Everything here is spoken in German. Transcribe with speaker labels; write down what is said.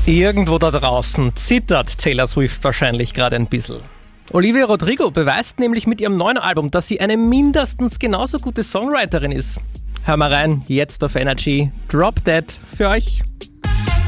Speaker 1: Irgendwo da draußen zittert Taylor Swift wahrscheinlich gerade ein bisschen. Olivia Rodrigo beweist nämlich mit ihrem neuen Album, dass sie eine mindestens genauso gute Songwriterin ist. Hör mal rein, jetzt auf Energy. Drop Dead für euch.